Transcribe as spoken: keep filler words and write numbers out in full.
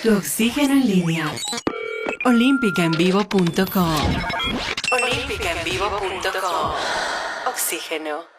Tu oxígeno en línea. olímpica en vivo punto com. olímpica en vivo punto com. Oxígeno.